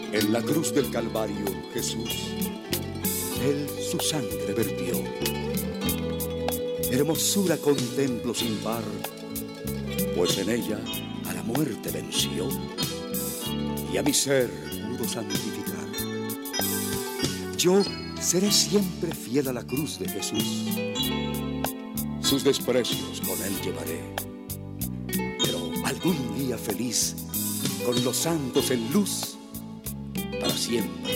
En la cruz del Calvario, Jesús, Él su sangre vertió. Hermosura contemplo sin par, pues en ella a la muerte venció y a mi ser pudo santificar. Yo seré siempre fiel a la cruz de Jesús, sus desprecios con Él llevaré, pero algún día feliz, con los santos en luz, para siempre